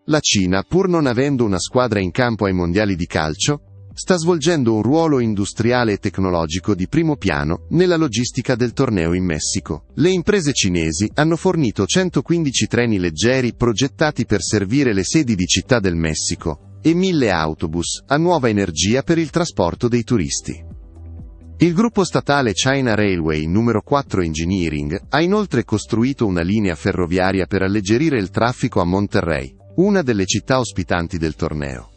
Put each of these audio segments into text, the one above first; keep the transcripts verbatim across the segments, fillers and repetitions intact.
La Cina, pur non avendo una squadra in campo ai mondiali di calcio, sta svolgendo un ruolo industriale e tecnologico di primo piano nella logistica del torneo in Messico. Le imprese cinesi hanno fornito centoquindici treni leggeri progettati per servire le sedi di Città del Messico e mille autobus a nuova energia per il trasporto dei turisti. Il gruppo statale China Railway numero quattro Engineering ha inoltre costruito una linea ferroviaria per alleggerire il traffico a Monterrey, una delle città ospitanti del torneo.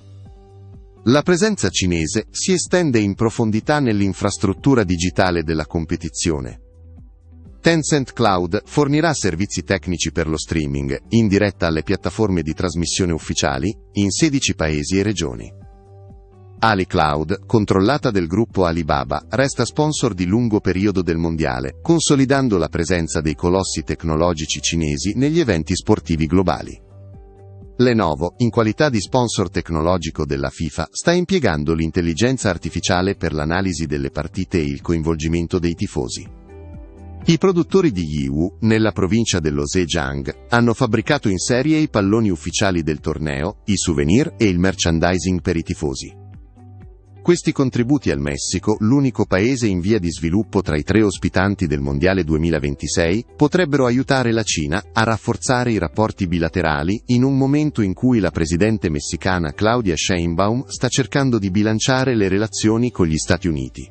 La presenza cinese si estende in profondità nell'infrastruttura digitale della competizione. Tencent Cloud fornirà servizi tecnici per lo streaming, in diretta alle piattaforme di trasmissione ufficiali, in sedici paesi e regioni. AliCloud, controllata del gruppo Alibaba, resta sponsor di lungo periodo del mondiale, consolidando la presenza dei colossi tecnologici cinesi negli eventi sportivi globali. Lenovo, in qualità di sponsor tecnologico della FIFA, sta impiegando l'intelligenza artificiale per l'analisi delle partite e il coinvolgimento dei tifosi. I produttori di Yiwu, nella provincia dello Zhejiang, hanno fabbricato in serie i palloni ufficiali del torneo, i souvenir e il merchandising per i tifosi. Questi contributi al Messico, l'unico paese in via di sviluppo tra i tre ospitanti del Mondiale duemilaventisei, potrebbero aiutare la Cina a rafforzare i rapporti bilaterali in un momento in cui la presidente messicana Claudia Sheinbaum sta cercando di bilanciare le relazioni con gli Stati Uniti.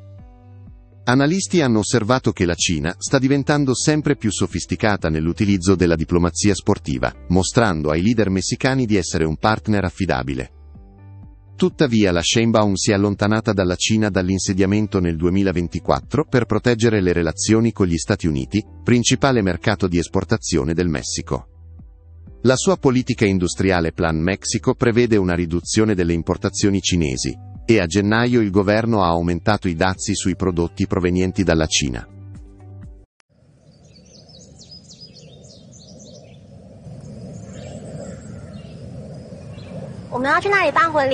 Analisti hanno osservato che la Cina sta diventando sempre più sofisticata nell'utilizzo della diplomazia sportiva, mostrando ai leader messicani di essere un partner affidabile. Tuttavia la Sheinbaum si è allontanata dalla Cina dall'insediamento nel duemilaventiquattro per proteggere le relazioni con gli Stati Uniti, principale mercato di esportazione del Messico. La sua politica industriale Plan Mexico prevede una riduzione delle importazioni cinesi, e a gennaio il governo ha aumentato i dazi sui prodotti provenienti dalla Cina. 我们要去那里办婚礼。